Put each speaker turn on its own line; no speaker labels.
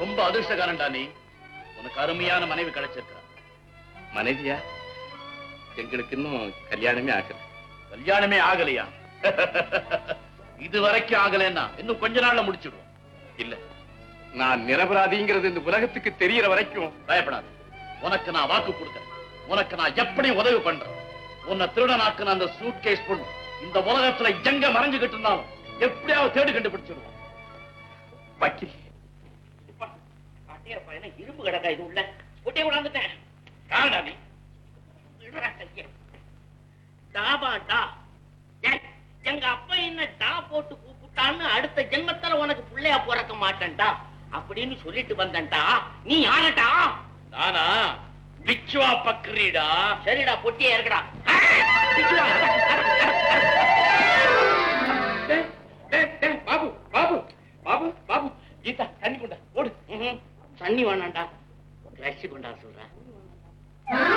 ரொம்ப அதிர்ஷ்டக்காரன்டா நீ. உனக்கு அருமையான மனைவி கிடைச்சிருக்கா.
மனைவியா? எங்களுக்கு இன்னும் கல்யாணமே ஆகல.
கல்யாணமே ஆகலையா? இது வரைக்கும் ஆகலன்னா இன்னும் கொஞ்ச நாள்ல முடிச்சிடுவோம்.
இல்ல, நான் நிரபராதிங்கிறது இந்த உலகத்துக்கு தெரியற வரைக்கும்.
பயப்படாது. உனக்கு நான் வாக்கு கொடுக்கிறேன். உனக்கு நான் எப்படி உதவி பண்றேன். உன்னை திருடனாக்குன அந்த சூட்கேஸ் பொண்ணு இந்த உலகத்துல எங்க மறைஞ்சுகிட்டு இருந்தாலும் எப்படியாவது தேடி கண்டுபிடிச்சிடுவோம்.
வக்கீல்,
இரும்பு கிடக்கா இது உள்ள ஒட்டே கொண்டாந்துட்டேன். எங்க அப்பா என்ன டா போட்டு கூப்பிட்டான்னு அடுத்த ஜென்மத்துல உனக்கு பிள்ளையா பிறக்க மாட்டேன்டா அப்படின்னு சொல்லிட்டு வந்தேன்டா. நீ யாரட்டா?
நானா பிச்சுவா பக்ரீடா.
சரிடா, பொட்டியா இருக்கடா.
பாபு பாபு பாபு பாபு, கீதா தண்ணி கொண்டா, ஓடு.
தண்ணி வேணாண்டா, ரசி கொண்டா சொல்றேன்.